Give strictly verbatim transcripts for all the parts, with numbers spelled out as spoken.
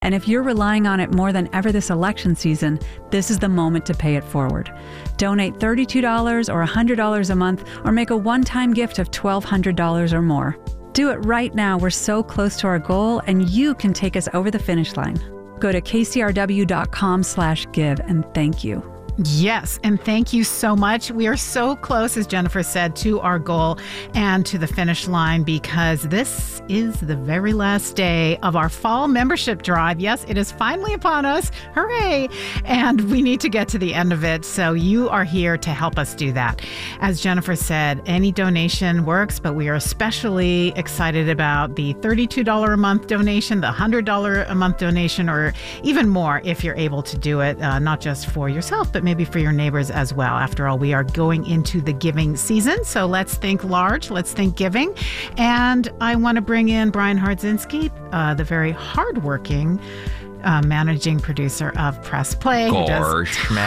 And if you're relying on it more than ever this election season, this is the moment to pay it forward. Donate thirty-two dollars or one hundred dollars a month, or make a one-time gift of twelve hundred dollars or more. Do it right now. We're so close to our goal, and you can take us over the finish line. Go to k c r w dot com slash give, and thank you. Yes, and thank you so much. We are so close, as Jennifer said, to our goal and to the finish line, because this is the very last day of our fall membership drive. Yes, it is finally upon us. Hooray! And we need to get to the end of it, so you are here to help us do that. As Jennifer said, any donation works, but we are especially excited about the thirty-two dollars a month donation, the one hundred dollars a month donation, or even more if you're able to do it, uh, not just for yourself, but maybe for your neighbors as well. After all, we are going into the giving season, so let's think large, let's think giving. And I want to bring in Brian Hardzinski, uh, the very hardworking Uh, managing producer of Press Play. He does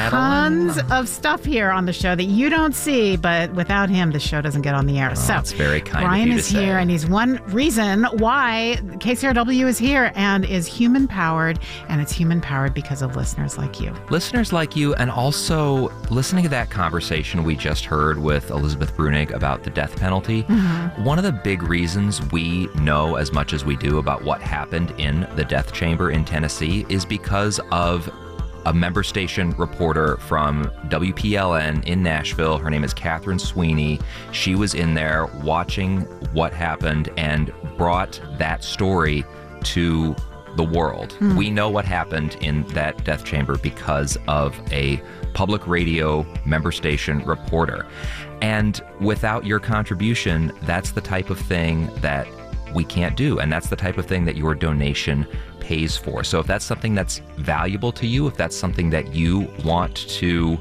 tons of stuff here on the show that you don't see, but without him, the show doesn't get on the air. Oh, so that's very kind Brian of you is to here, say. and he's one reason why K C R W is here and is human powered, and it's human powered because of listeners like you. Listeners like you, and also listening to that conversation we just heard with Elizabeth Brunig about the death penalty. Mm-hmm. One of the big reasons we know as much as we do about what happened in the death chamber in Tennessee is because of a member station reporter from W P L N in Nashville. Her name is Catherine Sweeney. She was in there watching what happened and brought that story to the world. Mm. We know what happened in that death chamber because of a public radio member station reporter. And without your contribution, that's the type of thing that we can't do. And that's the type of thing that your donation pays for. So if that's something that's valuable to you, if that's something that you want to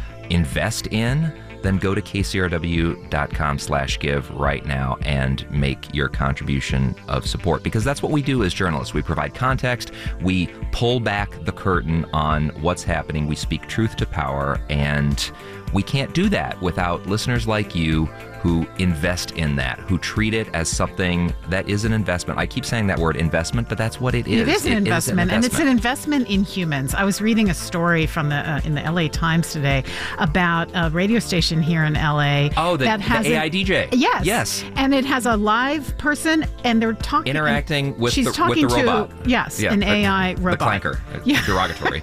invest in, then go to k c r w dot com slash give right now and make your contribution of support. Because that's what we do as journalists. We provide context, we pull back the curtain on what's happening, we speak truth to power, and we can't do that without listeners like you who invest in that, who treat it as something that is an investment. I keep saying that word investment, but that's what it is. It is an, it investment, is an investment, and it's an investment in humans. I was reading a story from the uh, in the L A Times today about a radio station here in L A. Oh, the, that has the A I D J. A, yes. Yes. And it has a live person, and they're talking. Interacting with, she's the, talking with the robot. To, yes, yeah, an the, A I robot. The clanker. Yeah. Derogatory.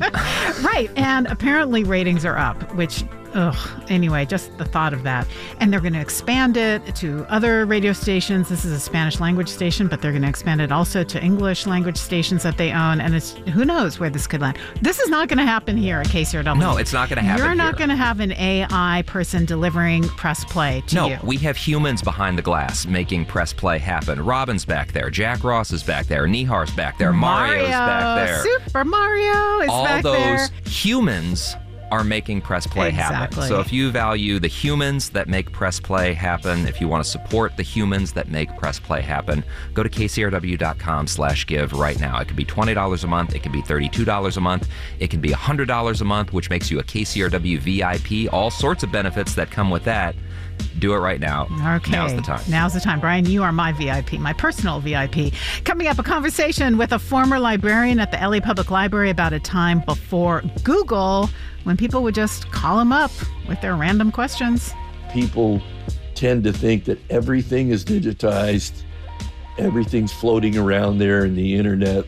Right. And apparently ratings are up, which... Ugh. Anyway, just the thought of that. And they're going to expand it to other radio stations. This is a Spanish language station, but they're going to expand it also to English language stations that they own. And it's who knows where this could land. This is not going to happen here at K C R W. No, it's not going to happen You're not here. going to have an A I person delivering Press Play to no, you. No, we have humans behind the glass making Press Play happen. Robin's back there. Jack Ross is back there. Nihar's back there. Mario, Mario's back there. Super Mario is All back those there. humans are making Press Play exactly. happen. So if you value the humans that make Press Play happen, if you want to support the humans that make Press Play happen, go to k c r w dot com slash give right now. It could be twenty dollars a month. It could be thirty-two dollars a month. It can be one hundred dollars a month, which makes you a K C R W V I P. All sorts of benefits that come with that. Do it right now. Okay. Now's the time. Now's the time. Brian, you are my V I P, my personal V I P. Coming up, a conversation with a former librarian at the L A Public Library about a time before Google, when people would just call him up with their random questions. People tend to think that everything is digitized, everything's floating around there in the internet,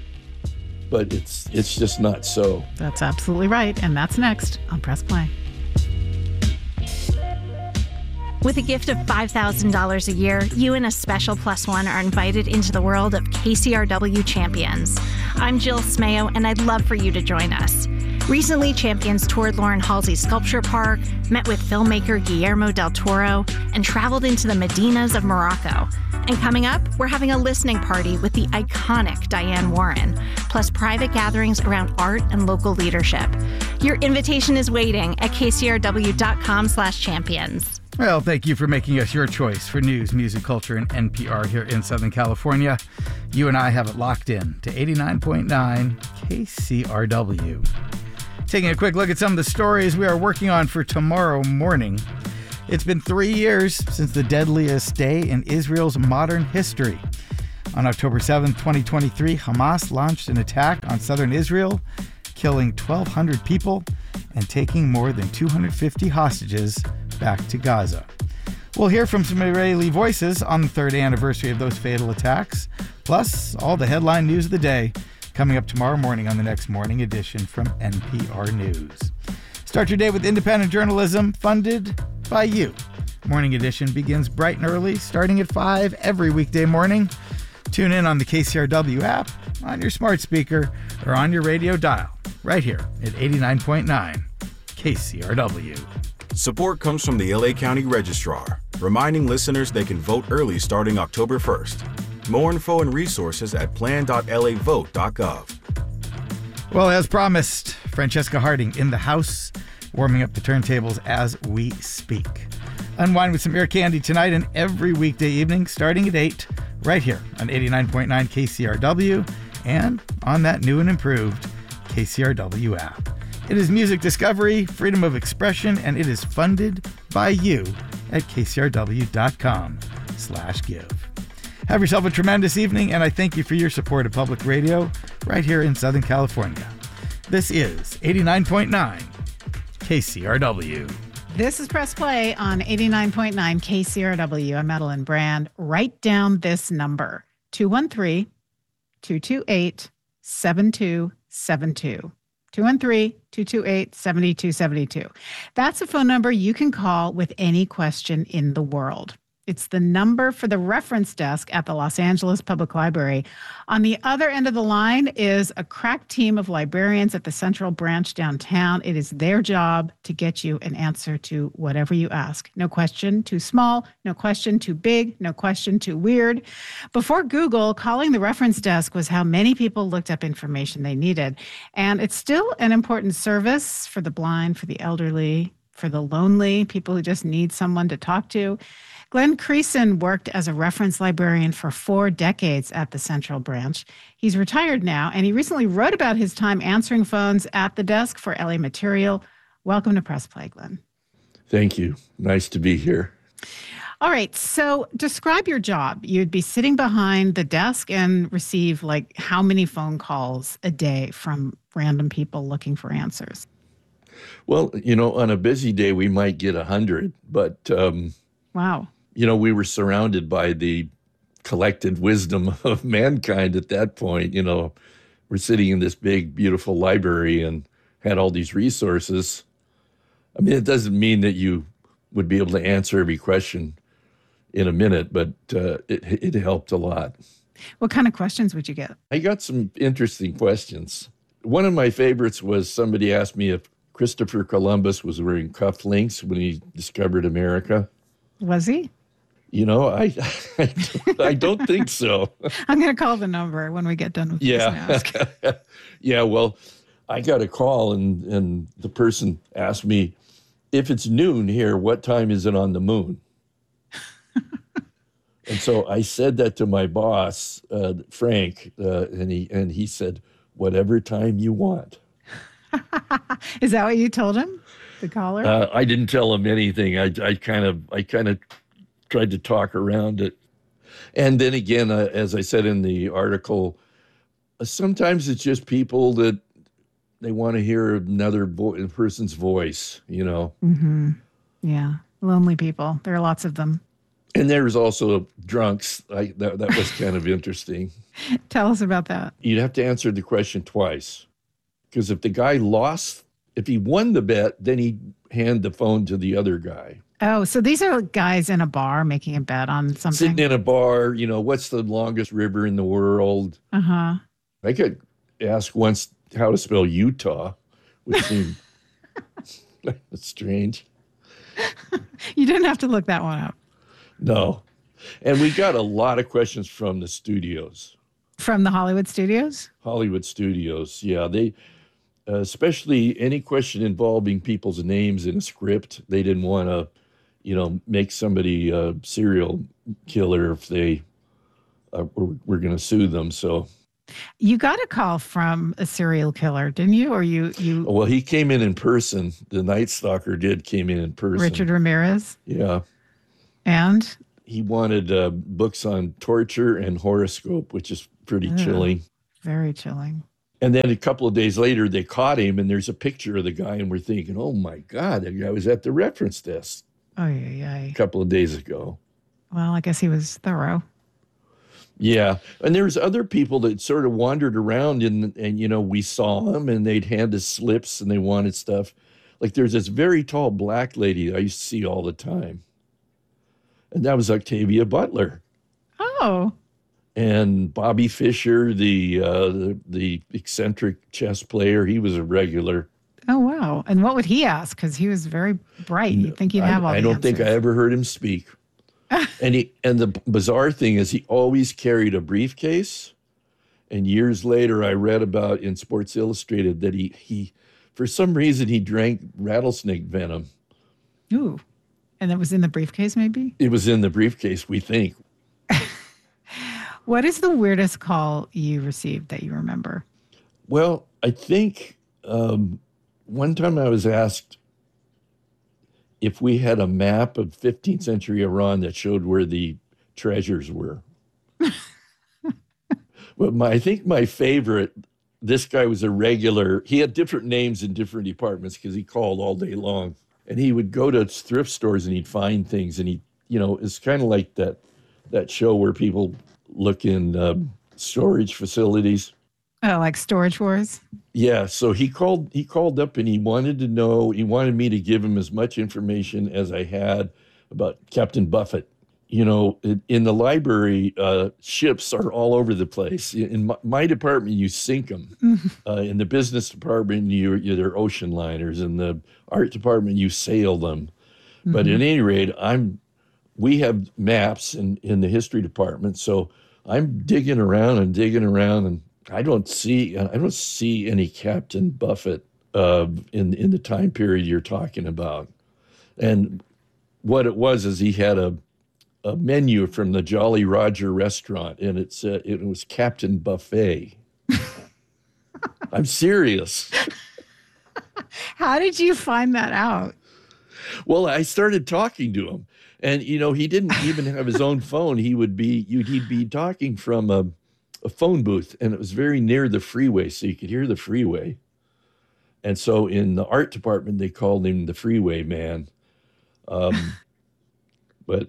but it's it's just not so. That's absolutely right, and that's next on Press Play. With a gift of five thousand dollars a year, you and a special plus one are invited into the world of K C R W Champions. I'm Jill Smayo, and I'd love for you to join us. Recently, Champions toured Lauren Halsey's Sculpture Park, met with filmmaker Guillermo del Toro, and traveled into the Medinas of Morocco. And coming up, we're having a listening party with the iconic Diane Warren, plus private gatherings around art and local leadership. Your invitation is waiting at k c r w dot com slash champions. Well, thank you for making us your choice for news, music, culture, and N P R here in Southern California. You and I have it locked in to eighty-nine point nine K C R W. Taking a quick look at some of the stories we are working on for tomorrow morning. It's been three years since the deadliest day in Israel's modern history. On October seventh, twenty twenty-three, Hamas launched an attack on southern Israel, killing twelve hundred people and taking more than two hundred fifty hostages back to Gaza. We'll hear from some Israeli voices on the third anniversary of those fatal attacks, plus all the headline news of the day coming up tomorrow morning on the next morning edition from N P R News. Start your day with independent journalism funded by you. Morning edition begins bright and early, starting at five every weekday morning. Tune in on the K C R W app, on your smart speaker, or on your radio dial, right here at eighty-nine point nine K C R W. Support comes from the L A County Registrar, reminding listeners they can vote early starting October first. More info and resources at plan dot l a vote dot gov. Well, as promised, Francesca Harding in the house, warming up the turntables as we speak. Unwind with some ear candy tonight and every weekday evening starting at eight, right here on eighty-nine point nine K C R W and on that new and improved K C R W app. It is music discovery, freedom of expression, and it is funded by you at k c r w dot com slash give. Have yourself a tremendous evening, and I thank you for your support of public radio right here in Southern California. This is eighty-nine point nine K C R W. This is Press Play on eighty-nine point nine K C R W. I'm Madeline Brand. Write down this number, two one three, two two eight, seven two seven two. two one three, two two eight, seven two seven two. That's a phone number you can call with any question in the world. It's the number for the reference desk at the Los Angeles Public Library. On the other end of the line is a crack team of librarians at the Central Branch downtown. It is their job to get you an answer to whatever you ask. No question too small, no question too big, no question too weird. Before Google, calling the reference desk was how many people looked up information they needed. And it's still an important service for the blind, for the elderly, for the lonely, people who just need someone to talk to. Glenn Creason worked as a reference librarian for four decades at the Central Branch. He's retired now, and he recently wrote about his time answering phones at the desk for L A Material. Welcome to Press Play, Glenn. Thank you. Nice to be here. All right, so describe your job. You'd be sitting behind the desk and receive, like, how many phone calls a day from random people looking for answers? Well, you know, on a busy day, we might get a hundred, but... Um, wow. You know, we were surrounded by the collected wisdom of mankind at that point. You know, we're sitting in this big, beautiful library and had all these resources. I mean, it doesn't mean that you would be able to answer every question in a minute, but uh, it, it helped a lot. What kind of questions would you get? I got some interesting questions. One of my favorites was somebody asked me if Christopher Columbus was wearing cufflinks when he discovered America. Was he? You know, I I, I don't think so. I'm going to call the number when we get done with yeah. this and ask. Yeah, well, I got a call and, and the person asked me, if it's noon here, what time is it on the moon? And so I said that to my boss, uh, Frank, uh, and he and he said, whatever time you want. Is that what you told him, the caller? Uh, I didn't tell him anything. I, I kind of I kind of tried to talk around it. And then again, uh, as I said in the article, uh, sometimes it's just people that they want to hear another vo- person's voice, you know. Mm-hmm. Yeah, lonely people. There are lots of them. And there's also drunks. I, that, that was kind of interesting. Tell us about that. You'd have to answer the question twice. Because if the guy lost, if he won the bet, then he'd hand the phone to the other guy. Oh, so these are guys in a bar making a bet on something? Sitting in a bar, you know, what's the longest river in the world? Uh-huh. I could ask once how to spell Utah, which seemed strange. You didn't have to look that one up. No. And we got a lot of questions from the studios. From the Hollywood studios? Hollywood studios, yeah. They, uh, especially any question involving people's names in a script, they didn't want to, you know, make somebody a serial killer if they uh, were, were going to sue them. So you got a call from a serial killer, didn't you? Or you, you? Well, he came in in person. The Night Stalker did came in in person. Richard Ramirez? Yeah. And he wanted uh, books on torture and horoscope, which is pretty Ugh. chilling. Very chilling. And then a couple of days later, they caught him, and there's a picture of the guy, and we're thinking, oh, my God, that guy was at the reference desk Oh, yeah, yeah. a couple of days ago. Well, I guess he was thorough. Yeah. And there's other people that sort of wandered around, and, and you know, we saw them, and they'd hand us slips, and they wanted stuff. Like there's this very tall black lady I used to see all the time. And that was Octavia Butler. Oh. And Bobby Fischer, the, uh, the the eccentric chess player, he was a regular. Oh, wow. And what would he ask? Because he was very bright. You'd think he'd have all I, the I don't answers. think I ever heard him speak. and he and the bizarre thing is he always carried a briefcase. And years later, I read about in Sports Illustrated that he, he for some reason, he drank rattlesnake venom. Ooh. And it was in the briefcase, maybe? It was in the briefcase, we think. What is the weirdest call you received that you remember? Well, I think um, one time I was asked if we had a map of fifteenth century Iran that showed where the treasures were. But my, I think my favorite, this guy was a regular. He had different names in different departments because he called all day long. And he would go to thrift stores and he'd find things. And he, you know, it's kind of like that that show where people look in uh, storage facilities. Oh, like Storage Wars? Yeah. So he called. He called up and he wanted to know. He wanted me to give him as much information as I had about Captain Buffett. You know, in, in the library, uh, ships are all over the place. In my, my department, you sink them. Mm-hmm. Uh, in the business department, you, you they're ocean liners. In the art department, you sail them. Mm-hmm. But at any rate, I'm. We have maps in, in the history department, so I'm digging around and digging around, and I don't see I don't see any Captain Buffett uh, in in the time period you're talking about. And what it was is he had a. a menu from the Jolly Roger restaurant, and it said it was Captain Buffet. I'm serious. How did you find that out? Well, I started talking to him, and you know he didn't even have his own phone. He would be you'd, he'd be talking from a, a phone booth, and it was very near the freeway, so you could hear the freeway. And so in the art department, they called him the Freeway Man. Um, but.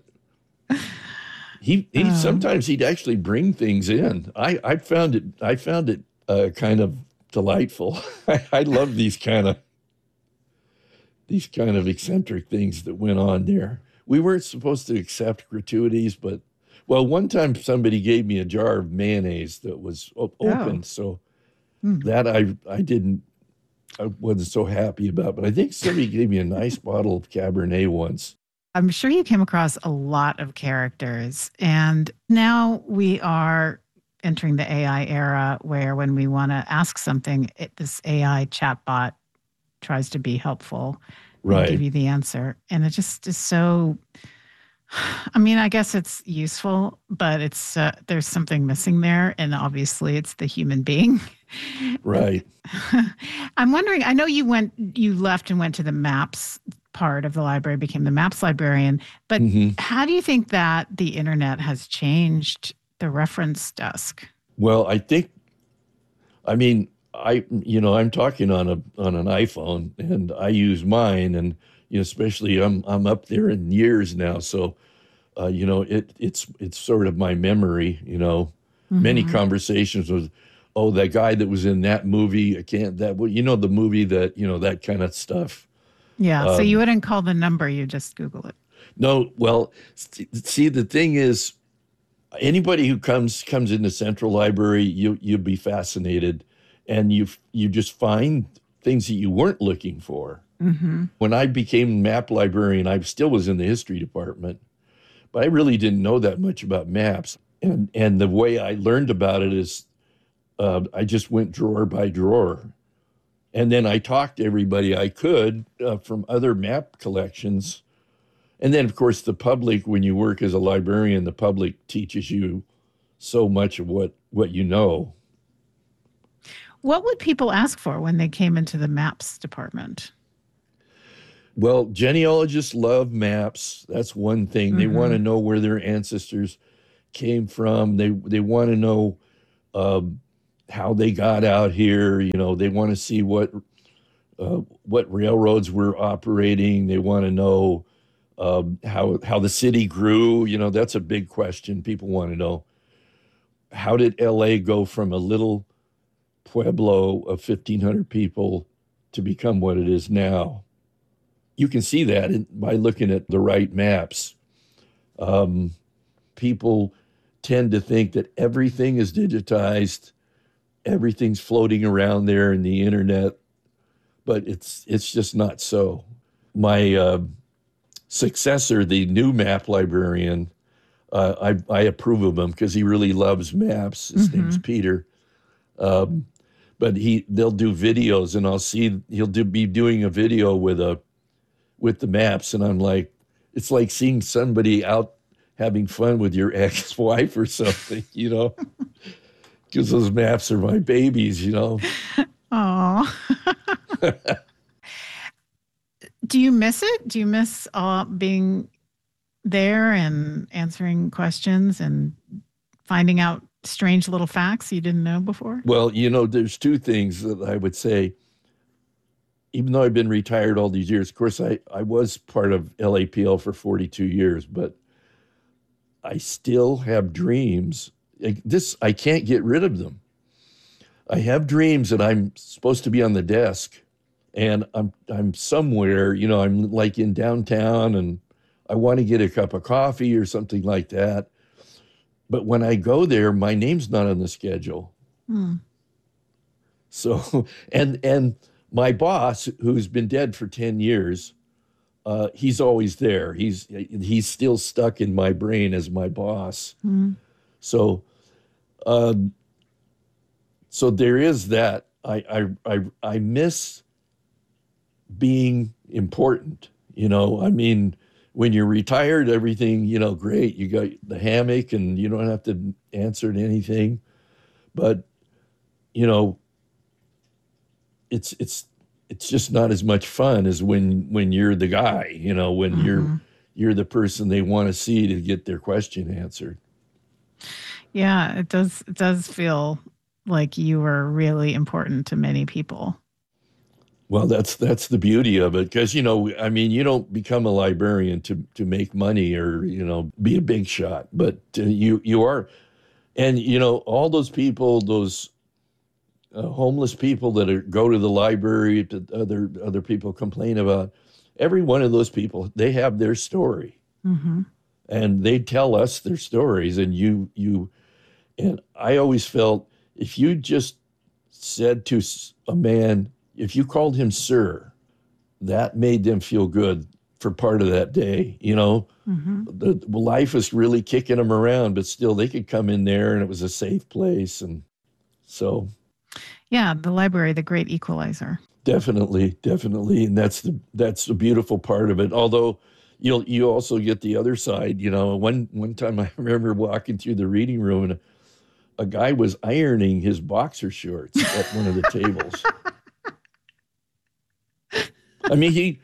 He, he um, sometimes he'd actually bring things in. I, I found it I found it uh, kind of delightful. I, I love these kind of these kind of eccentric things that went on there. We weren't supposed to accept gratuities, but well, one time somebody gave me a jar of mayonnaise that was open, oh. so mm. that I I didn't I wasn't so happy about. But I think somebody gave me a nice bottle of Cabernet once. I'm sure you came across a lot of characters, and now we are entering the A I era where when we want to ask something, it, this A I chatbot tries to be helpful right. and give you the answer. And it just is so, I mean, I guess it's useful, but it's uh, there's something missing there, and obviously it's the human being. Right. I'm wondering, I know you went, you left and went to the maps part of the library, became the maps librarian, but mm-hmm. how do you think that the internet has changed the reference desk? Well, I think, I mean, I, you know, I'm talking on a, on an iPhone, and I use mine, and, you know, especially I'm, I'm up there in years now. So, uh, you know, it, it's, it's sort of my memory, you know, mm-hmm. many conversations with, oh, that guy that was in that movie, I can't, that, you know, the movie that, you know, that kind of stuff. Yeah, so um, you wouldn't call the number, you just Google it. No, well, see, the thing is, anybody who comes comes into Central Library, you you'll be fascinated, and you you just find things that you weren't looking for. Mm-hmm. When I became map librarian, I still was in the history department, but I really didn't know that much about maps. And and the way I learned about it is, uh, I just went drawer by drawer. And then I talked to everybody I could uh, from other map collections. And then, of course, the public, when you work as a librarian, the public teaches you so much of what, what you know. What would people ask for when they came into the maps department? Well, genealogists love maps. That's one thing. Mm-hmm. They want to know where their ancestors came from. They they want to know um, how they got out here. You know, they want to see what uh, what railroads were operating. They want to know um, how how the city grew. You know, that's a big question. People want to know, how did L A go from a little pueblo of fifteen hundred people to become what it is now? You can see that in, by looking at the right maps. Um, people tend to think that everything is digitized, everything's floating around there in the internet, but it's it's just not so. My uh, successor, the new map librarian, uh, I, I approve of him because he really loves maps. His mm-hmm. name's Peter. Um, but he they'll do videos, and I'll see he'll do, be doing a video with a with the maps, and I'm like, it's like seeing somebody out having fun with your ex-wife or something, you know, because those maps are my babies, you know. Oh. Do you miss it? Do you miss uh, being there and answering questions and finding out strange little facts you didn't know before? Well, you know, there's two things that I would say. Even though I've been retired all these years, of course, I, I was part of L A P L for forty-two years, but I still have dreams. Like this, I can't get rid of them. I have dreams that I'm supposed to be on the desk, and I'm I'm somewhere, you know, I'm like in downtown, and I want to get a cup of coffee or something like that. But when I go there, my name's not on the schedule. Hmm. So, and and. My boss, who's been dead for ten years, uh, he's always there. He's he's still stuck in my brain as my boss. Mm-hmm. So, um, so there is that. I, I I I miss being important. You know, I mean, when you're retired, everything, you know, great. You got the hammock, and you don't have to answer to anything. But you know. It's it's it's just not as much fun as when when you're the guy, you know, when mm-hmm. you're you're the person they want to see to get their question answered. Yeah, it does it does feel like you are really important to many people. Well, that's that's the beauty of it, because you know, I mean, you don't become a librarian to to make money or, you know, be a big shot, but uh, you you are, and you know, all those people, those Uh, homeless people that are, go to the library that other other people complain about, every one of those people, they have their story, mm-hmm. and they tell us their stories. And you you, and I always felt if you just said to a man, if you called him sir, that made them feel good for part of that day. You know, mm-hmm. the, the life was really kicking them around, but still they could come in there and it was a safe place, and so. Yeah, the library, the great equalizer. Definitely, definitely, and that's the that's the beautiful part of it. Although you'll you also get the other side. You know, one one time I remember walking through the reading room, and a, a guy was ironing his boxer shorts at one of the tables. I mean, he.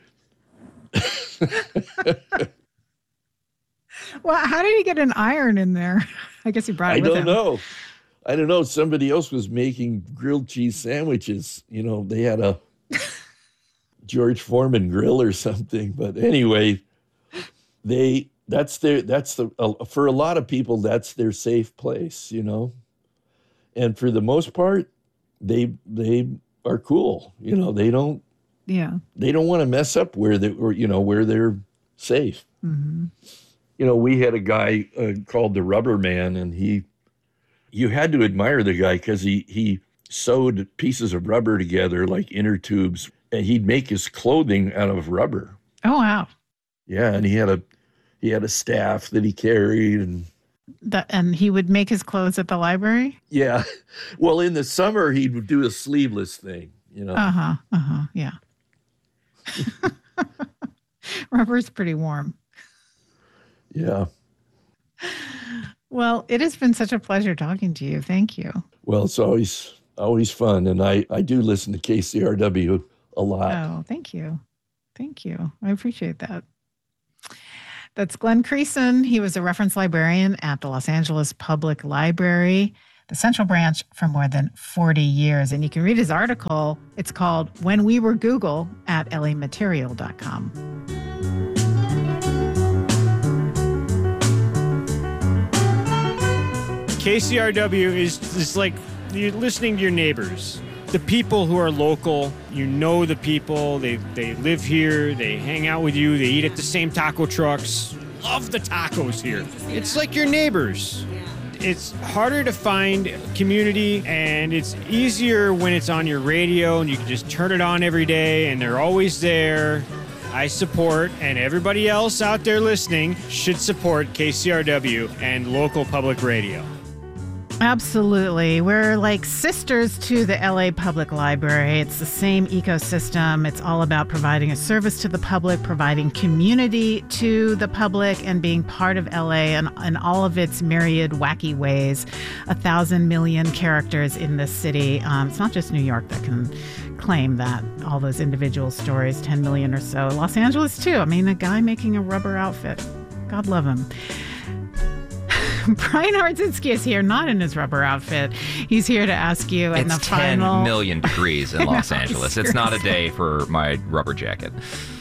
Well, how did he get an iron in there? I guess he brought it I with don't him. know. I don't know. Somebody else was making grilled cheese sandwiches. You know, they had a George Foreman grill or something. But anyway, they that's their that's the uh, for a lot of people that's their safe place. You know, and for the most part, they they are cool. You know, they don't. Yeah. They don't want to mess up where they or you know where they're safe. Mm-hmm. You know, we had a guy uh, called the Rubber Man, and he. You had to admire the guy because he, he sewed pieces of rubber together like inner tubes, and he'd make his clothing out of rubber. Oh, wow. Yeah, and he had a he had a staff that he carried. And that, and he would make his clothes at the library? Yeah. Well, in the summer, he would do a sleeveless thing, you know. Uh-huh, uh-huh, yeah. Rubber's pretty warm. Yeah. Well, it has been such a pleasure talking to you. Thank you. Well, it's always always fun. And I, I do listen to K C R W a lot. Oh, thank you. Thank you. I appreciate that. That's Glenn Creason. He was a reference librarian at the Los Angeles Public Library, the Central Branch, for more than forty years. And you can read his article. It's called When We Were Google at L A material dot com. K C R W is, is like you're listening to your neighbors. The people who are local, you know the people, they, they live here, they hang out with you, they eat at the same taco trucks. Love the tacos here. It's like your neighbors. It's harder to find community, and it's easier when it's on your radio and you can just turn it on every day and they're always there. I support, and everybody else out there listening should support K C R W and local public radio. Absolutely. We're like sisters to the L A Public Library. It's the same ecosystem. It's all about providing a service to the public, providing community to the public, and being part of L A and in all of its myriad wacky ways. A thousand million characters in this city. Um, it's not just New York that can claim that, all those individual stories, ten million or so. Los Angeles, too. I mean, a guy making a rubber outfit. God love him. Brian Hartzinski is here, not in his rubber outfit. He's here to ask you in it's the final... ten million degrees in Los no, Angeles. It's not a day for my rubber jacket.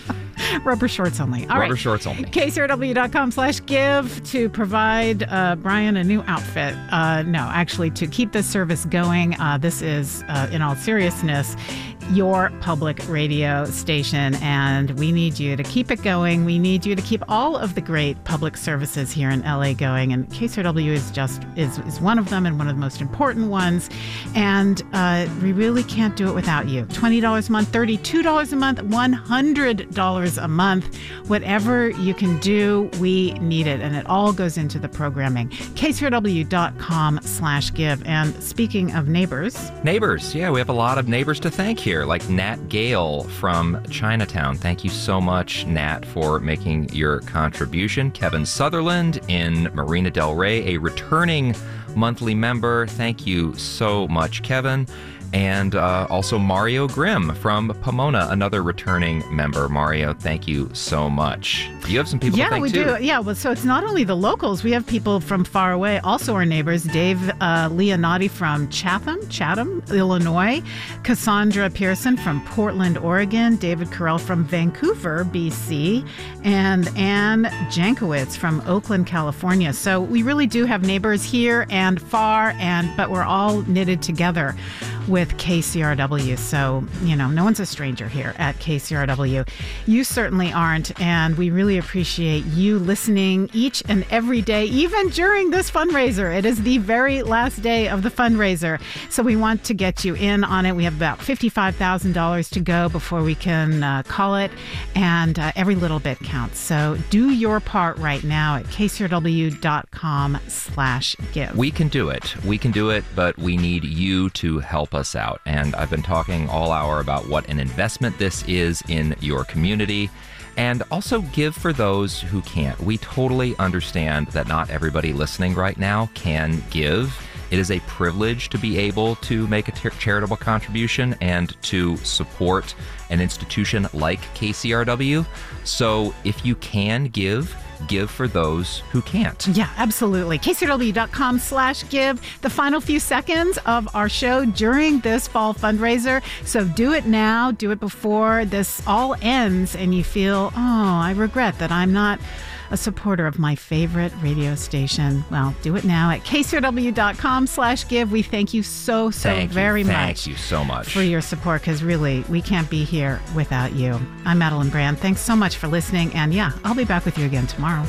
Rubber shorts only. All rubber right. shorts only. K C R W dot com slash give to provide uh, Brian a new outfit. Uh, no, actually, to keep this service going, uh, this is, uh, in all seriousness, your public radio station, and we need you to keep it going. We need you to keep all of the great public services here in L A going, and K C R W is just is, is one of them, and one of the most important ones, and uh, we really can't do it without you. twenty dollars a month, thirty-two dollars a month, one hundred dollars a month. Whatever you can do, we need it, and it all goes into the programming. K C R W dot com slash give. And speaking of neighbors... Neighbors, yeah, we have a lot of neighbors to thank here, like Nat Gale from Chinatown. Thank you so much, Nat, for making your contribution. Kevin Sutherland in Marina Del Rey, a returning monthly member. Thank you so much, Kevin. And uh, also Mario Grimm from Pomona, another returning member. Mario, thank you so much. You have some people yeah, to thank we too. do. Yeah, well, so it's not only the locals. We have people from far away, also our neighbors. Dave uh, Leonati from Chatham, Chatham, Illinois. Cassandra Pearson from Portland, Oregon. David Carell from Vancouver, B C. And Ann Jankowitz from Oakland, California. So we really do have neighbors here and far, and but we're all knitted together with K C R W. So, you know, no one's a stranger here at K C R W. You certainly aren't, and we really appreciate you listening each and every day, even during this fundraiser. It is the very last day of the fundraiser, so we want to get you in on it. We have about fifty-five thousand dollars to go before we can uh, call it, and uh, every little bit counts. So do your part right now at K C R W dot com slash give. We can do it. We can do it, but we need you to help us out. And I've been talking all hour about what an investment this is in your community, and also give for those who can't. We totally understand that not everybody listening right now can give. It is a privilege to be able to make a ter- charitable contribution and to support an institution like K C R W. So if you can give, give for those who can't. Yeah, absolutely. K C R W dot com slash give. The final few seconds of our show during this fall fundraiser. So do it now. Do it before this all ends and you feel, oh, I regret that I'm not a supporter of my favorite radio station. Well, do it now at K C R W dot com slash give. We thank you so, so thank very you. much. Thank you so much for your support, because really, we can't be here without you. I'm Madeline Brand. Thanks so much for listening. And yeah, I'll be back with you again tomorrow.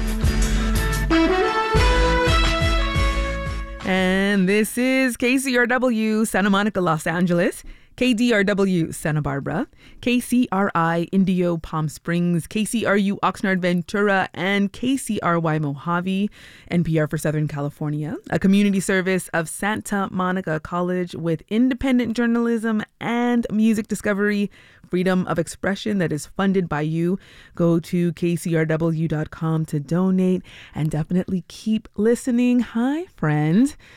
And this is K C R W Santa Monica, Los Angeles, K D R W Santa Barbara, K C R I Indio Palm Springs, K C R U Oxnard Ventura, and K C R Y Mojave, N P R for Southern California, a community service of Santa Monica College with independent journalism and music discovery, freedom of expression that is funded by you. Go to K C R W dot com to donate, and definitely keep listening. Hi, friend.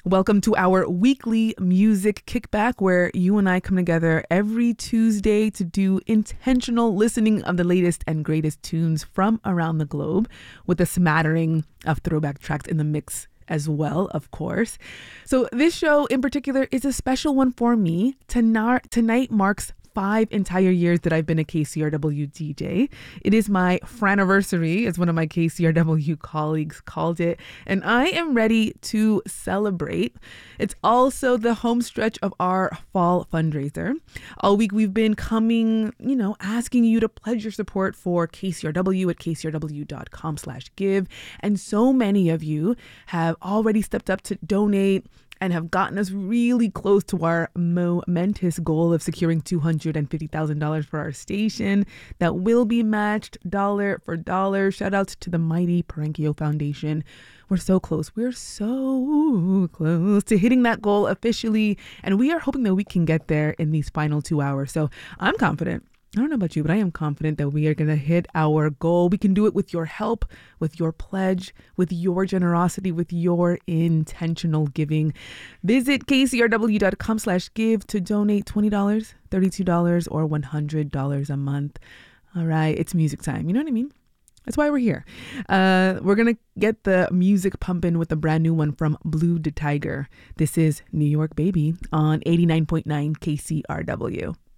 Welcome to our weekly music kickback where you and I come together every Tuesday to do intentional listening of the latest and greatest tunes from around the globe with a smattering of throwback tracks in the mix as well, of course. So this show in particular is a special one for me. Tonight, tonight marks five entire years that I've been a K C R W D J. It is my franiversary, as one of my K C R W colleagues called it, and I am ready to celebrate. It's also the home stretch of our fall fundraiser. All week we've been coming, you know, asking you to pledge your support for K C R W at k c r w dot com slash give, and so many of you have already stepped up to donate and have gotten us really close to our momentous goal of securing two hundred fifty thousand dollars for our station that will be matched dollar for dollar. Shout out to the mighty Parenkio Foundation. We're so close. We're so close to hitting that goal officially, and we are hoping that we can get there in these final two hours. So I'm confident. I don't know about you, but I am confident that we are going to hit our goal. We can do it with your help, with your pledge, with your generosity, with your intentional giving. Visit k c r w dot com slash give to donate twenty dollars, thirty-two dollars, or one hundred dollars a month. All right, it's music time. You know what I mean? That's why we're here. Uh, we're going to get the music pumping with a brand new one from Blue the Tiger. This is New York Baby on eighty-nine point nine K C R W.